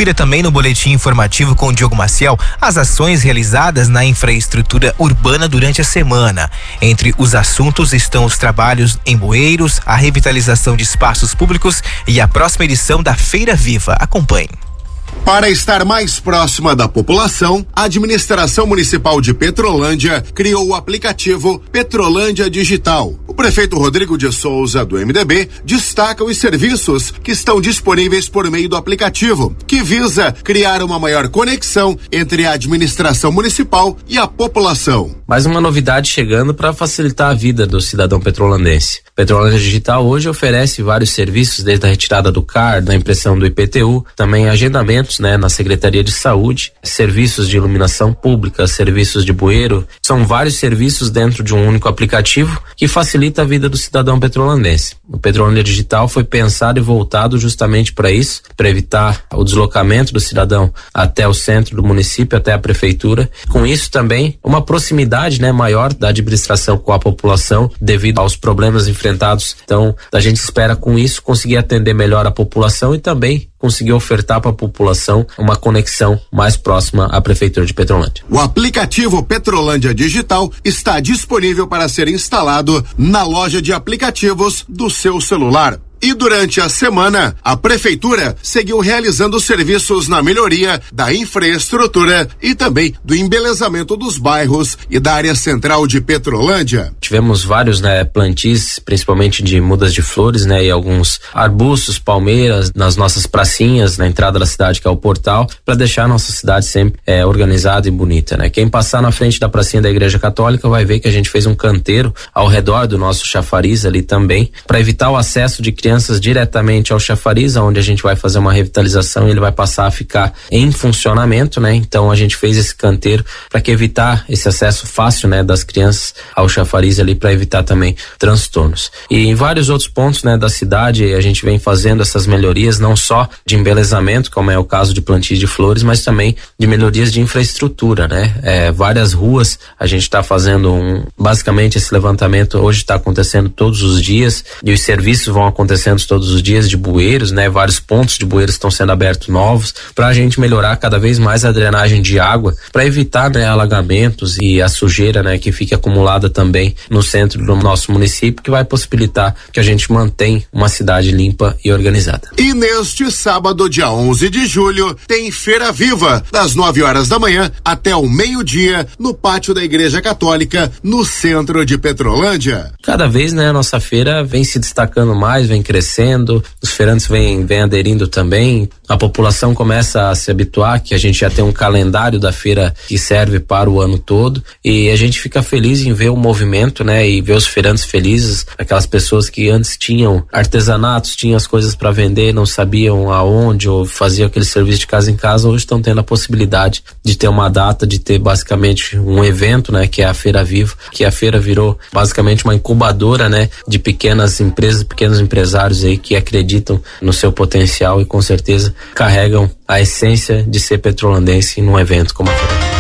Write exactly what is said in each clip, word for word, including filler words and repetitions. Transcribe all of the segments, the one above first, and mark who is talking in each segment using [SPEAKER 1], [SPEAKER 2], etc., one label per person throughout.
[SPEAKER 1] Confira também no boletim informativo com o Diogo Maciel as ações realizadas na infraestrutura urbana durante a semana. Entre os assuntos estão os trabalhos em bueiros, a revitalização de espaços públicos e a próxima edição da Feira Viva. Acompanhe.
[SPEAKER 2] Para estar mais próxima da população, a Administração Municipal de Petrolândia criou o aplicativo Petrolândia Digital. O prefeito Rodrigo de Souza, do M D B, destaca os serviços que estão disponíveis por meio do aplicativo, que visa criar uma maior conexão entre a administração municipal e a população.
[SPEAKER 3] Mais uma novidade chegando para facilitar a vida do cidadão petrolandense. Petrolândia Digital hoje oferece vários serviços, desde a retirada do C A R, da impressão do I P T U, também agendamentos, né, na Secretaria de Saúde, serviços de iluminação pública, serviços de bueiro. São vários serviços dentro de um único aplicativo que facilita a vida do cidadão petrolandense. O Petrolândia Digital foi pensado e voltado justamente para isso, para evitar o deslocamento do cidadão até o centro do município, até a prefeitura. Com isso também uma proximidade, né, maior da administração com a população devido aos problemas enfrentados. Então, a gente espera com isso conseguir atender melhor a população e também conseguir ofertar para a população uma conexão mais próxima à Prefeitura de Petrolândia.
[SPEAKER 2] O aplicativo Petrolândia Digital está disponível para ser instalado na loja de aplicativos do seu celular. E durante a semana, a Prefeitura seguiu realizando serviços na melhoria da infraestrutura e também do embelezamento dos bairros e da área central de Petrolândia.
[SPEAKER 3] Tivemos vários, né, plantis, principalmente de mudas de flores, né, e alguns arbustos, palmeiras nas nossas pracinhas, na entrada da cidade, que é o portal, para deixar a nossa cidade sempre é, organizada e bonita, né? Quem passar na frente da pracinha da Igreja Católica vai ver que a gente fez um canteiro ao redor do nosso chafariz ali também, para evitar o acesso de crianças crianças diretamente ao chafariz, onde a gente vai fazer uma revitalização e ele vai passar a ficar em funcionamento, né? Então a gente fez esse canteiro para que evitar esse acesso fácil, né, das crianças ao chafariz ali, para evitar também transtornos. E em vários outros pontos, né, da cidade a gente vem fazendo essas melhorias, não só de embelezamento, como é o caso de plantio de flores, mas também de melhorias de infraestrutura, né? É, várias ruas a gente está fazendo um, basicamente esse levantamento hoje está acontecendo todos os dias e os serviços vão acontecendo todos os dias de bueiros, né? Vários pontos de bueiros estão sendo abertos novos para a gente melhorar cada vez mais a drenagem de água, para evitar, né, alagamentos e a sujeira, né, que fica acumulada também no centro do nosso município, que vai possibilitar que a gente mantenha uma cidade limpa e organizada.
[SPEAKER 2] E neste sábado, dia onze de julho, tem Feira Viva, das nove horas da manhã até o meio-dia, no pátio da Igreja Católica, no centro de Petrolândia.
[SPEAKER 3] Cada vez, né, a nossa feira vem se destacando mais, vem crescendo, os feirantes vêm, vêm aderindo também, a população começa a se habituar que a gente já tem um calendário da feira que serve para o ano todo e a gente fica feliz em ver o movimento, né, e ver os feirantes felizes, aquelas pessoas que antes tinham artesanatos, tinham as coisas para vender, não sabiam aonde ou faziam aquele serviço de casa em casa, hoje estão tendo a possibilidade de ter uma data, de ter basicamente um evento, né, que é a Feira Viva, que a feira virou basicamente uma incubadora, né, de pequenas empresas, pequenos empresários aí que acreditam no seu potencial e com certeza carregam a essência de ser petrolandense num evento como a Feira.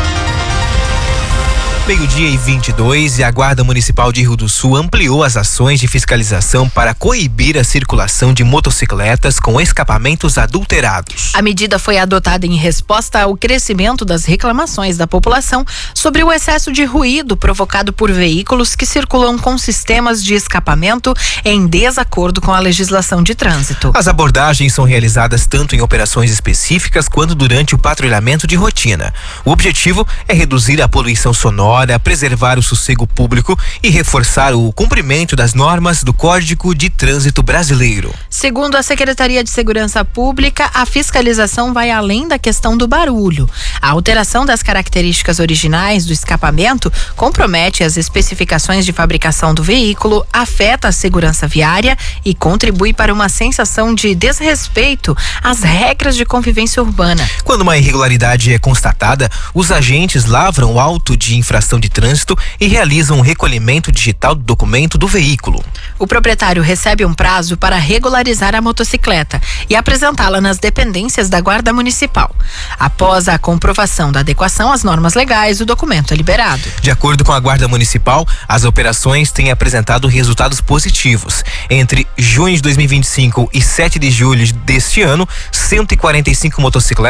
[SPEAKER 1] Meio-dia e vinte e dois, e a Guarda Municipal de Rio do Sul ampliou as ações de fiscalização para coibir a circulação de motocicletas com escapamentos adulterados.
[SPEAKER 4] A medida foi adotada em resposta ao crescimento das reclamações da população sobre o excesso de ruído provocado por veículos que circulam com sistemas de escapamento em desacordo com a legislação de trânsito.
[SPEAKER 1] As abordagens são realizadas tanto em operações específicas quanto durante o patrulhamento de rotina. O objetivo é reduzir a poluição sonora, preservar o sossego público e reforçar o cumprimento das normas do Código de Trânsito Brasileiro.
[SPEAKER 4] Segundo a Secretaria de Segurança Pública, a fiscalização vai além da questão do barulho. A alteração das características originais do escapamento compromete as especificações de fabricação do veículo, afeta a segurança viária e contribui para uma sensação de desrespeito às regras de convivência urbana.
[SPEAKER 1] Quando uma irregularidade é constatada, os agentes lavram o auto de infração de trânsito e realizam um recolhimento digital do documento do veículo.
[SPEAKER 4] O proprietário recebe um prazo para regularizar a motocicleta e apresentá-la nas dependências da Guarda Municipal. Após a comprovação da adequação às normas legais, o documento é liberado.
[SPEAKER 1] De acordo com a Guarda Municipal, as operações têm apresentado resultados positivos. Entre junho de dois mil e vinte e cinco e sete de julho deste ano, cento e quarenta e cinco motocicletas